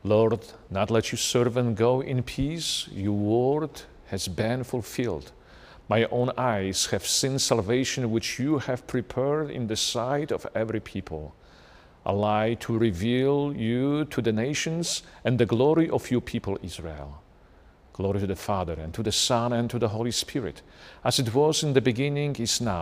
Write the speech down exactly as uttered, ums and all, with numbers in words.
Lord, not let your servant go in peace. Your word has been fulfilled. My own eyes have seen salvation which you have prepared in the sight of every people, a light to reveal you to the nations and the glory of your people Israel. Glory to the Father, and to the Son, and to the Holy Spirit, as it was in the beginning, is now,